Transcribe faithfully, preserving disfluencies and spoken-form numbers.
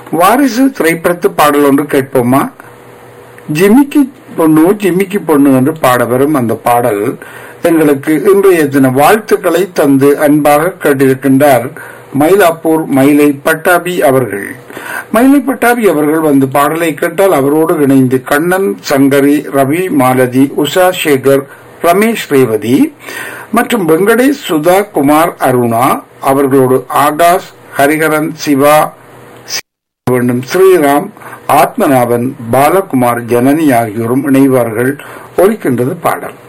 வாரிசு திரைப்படத்து பாடல் ஒன்று கேட்போமா? ஜிமிக்கி பொண்ணு ஜிமிக்கி பொண்ணு என்று பாட வரும் அந்த பாடல் எங்களுக்கு இன்றைய தின வாழ்த்துக்களை தந்து அன்பாக கேட்டிருக்கின்றார் மயிலாப்பூர் மயிலை பட்டாபி அவர்கள். மயிலை பட்டாபி அவர்கள் வந்து பாடலை கேட்டால் அவரோடு இணைந்து கண்ணன், சங்கரி, ரவி, மாலதி, உஷா சேகர், ரமேஷ், ரேவதி மற்றும் வெங்கடேஷ், சுதா, குமார், அருணா அவர்களோடு ஆகாஷ், ஹரிஹரன், சிவா, வேண்டும் ஸ்ரீராம், ஆத்மநாபன், பாலகுமார், ஜனனி ஆகியோரும் இணைவார்கள். ஒலிக்கின்றது பாடல்.